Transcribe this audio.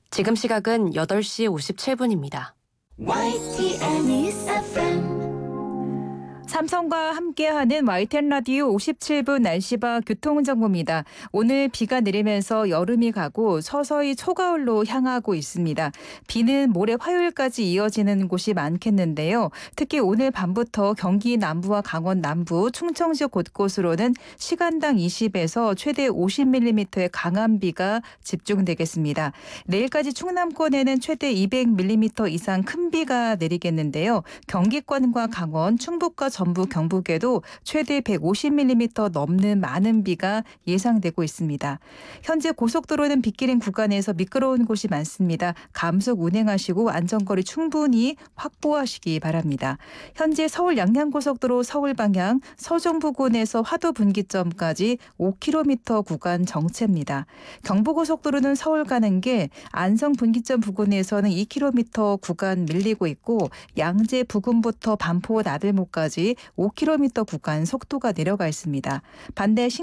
지금 시각은 8시 57분입니다. YTN News FM. 삼성과 함께하는 YTN 라디오 57분 날씨와 교통정보입니다. 오늘 비가 내리면서 여름이 가고 서서히 초가을로 향하고 있습니다. 비는 모레 화요일까지 이어지는 곳이 많겠는데요. 특히 오늘 밤부터 경기 남부와 강원 남부, 충청 지역 곳곳으로는 시간당 20에서 최대 50mm의 강한 비가 집중되겠습니다. 내일까지 충남권에는 최대 200mm 이상 큰 비가 내리겠는데요. 경기권과 강원, 충북과 전부 경북에도 최대 150mm 넘는 많은 비가 예상되고 있습니다. 현재 고속도로는 빗길인 구간에서 미끄러운 곳이 많습니다. 감속 운행하시고 안전거리 충분히 확보하시기 바랍니다. 현재 서울 양양고속도로 서울 방향 서종부근에서 화도 분기점까지 5km 구간 정체입니다. 경부고속도로는 서울 가는 길 안성 분기점 부근에서는 2km 구간 밀리고 있고 양재 부근부터 반포 나들목까지 5km 구간 속도가 내려가 있습니다. 반대